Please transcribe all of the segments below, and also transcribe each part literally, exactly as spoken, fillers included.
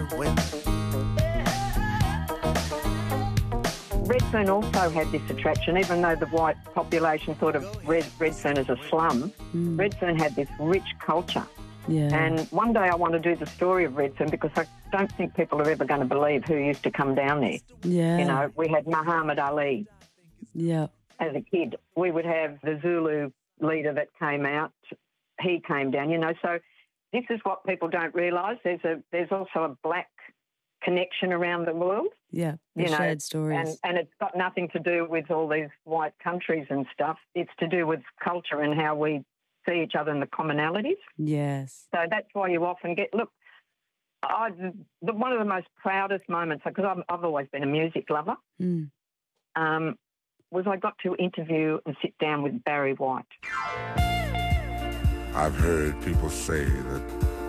when. Redfern also had this attraction, even though the white population thought of Red, Redfern as a slum. Mm. Redfern had this rich culture. Yeah. And one day I want to do the story of Redfern because I don't think people are ever going to believe who used to come down there. Yeah. You know, we had Muhammad Ali. Yeah. As a kid, we would have the Zulu leader that came out. He came down, you know. So this is what people don't realise. There's a there's also a black connection around the world. Yeah, the you know, shared stories. And, and it's got nothing to do with all these white countries and stuff. It's to do with culture and how we see each other and the commonalities. Yes. So that's why you often get, look, I, the, one of the most proudest moments, because I've, I've always been a music lover, mm. um, was I got to interview and sit down with Barry White. I've heard people say that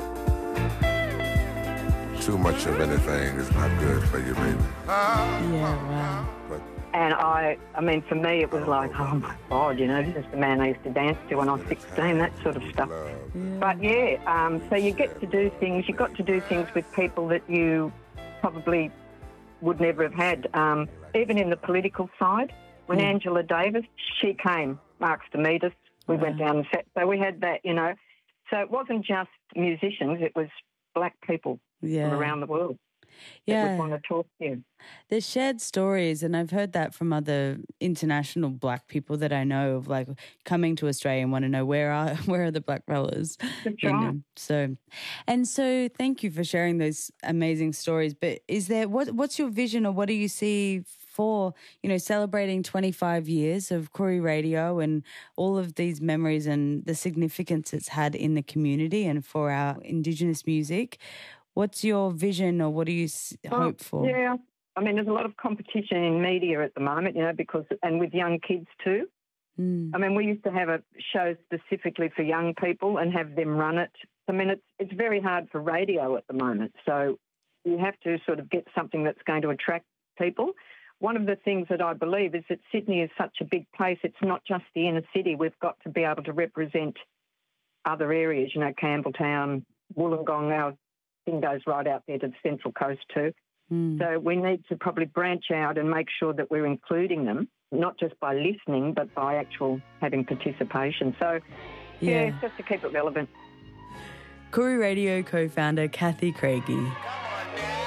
too much of anything is not good for you, baby. Yeah, wow. But and I, I mean, for me, it was like, oh my God, you know, this is the man I used to dance to when I was sixteen, that sort of stuff. Yeah. But yeah, um, so you get to do things, you got to do things with people that you probably would never have had. Um, even in the political side, when yeah. Angela Davis, she came, Marks to meet us, we wow. went down and sat, so we had that, you know. So it wasn't just musicians, it was black people yeah. from around the world. Yeah. That would want to talk to you. There's shared stories, and I've heard that from other international black people that I know of, like coming to Australia and want to know where are where are the black fellas. That's you right. know? So, and so thank you for sharing those amazing stories. But is there what what's your vision, or what do you see for, you know, celebrating twenty-five years of Koori Radio and all of these memories and the significance it's had in the community and for our Indigenous music? What's your vision, or what do you well, hope for? Yeah, I mean, there's a lot of competition in media at the moment, you know, because, and with young kids too. Mm. I mean, we used to have a show specifically for young people and have them run it. I mean, it's it's very hard for radio at the moment, so you have to sort of get something that's going to attract people. One of the things that I believe is that Sydney is such a big place. It's not just the inner city. We've got to be able to represent other areas, you know, Campbelltown, Wollongong, our thing goes right out there to the Central Coast too. Mm. So we need to probably branch out and make sure that we're including them, not just by listening, but by actual having participation. So, yeah, yeah it's just to keep it relevant. Koori Radio co-founder Kathy Craigie.